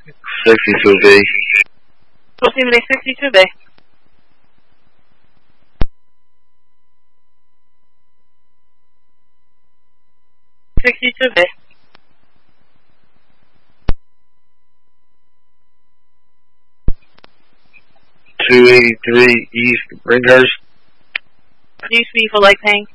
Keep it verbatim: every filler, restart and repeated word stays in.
sixty-two B. Proximity sixty-two B. sixty-two B. two eighty-three East Brinkhurst. East B for light paying.